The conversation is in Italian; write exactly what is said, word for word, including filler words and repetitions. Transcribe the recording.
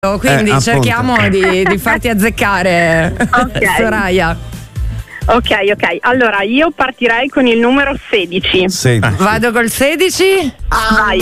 quindi Eh, cerchiamo di, di farti azzeccare, Ok. Soraya. Ok, ok. Allora io partirei con il numero sedici. Senti. Vado col sedici. Vai.